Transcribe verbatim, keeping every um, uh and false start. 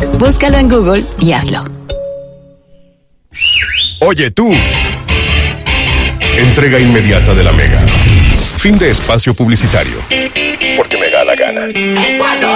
Búscalo en Google y hazlo. Oye tú. Entrega inmediata de la Mega. Fin de espacio publicitario. Porque me da la gana.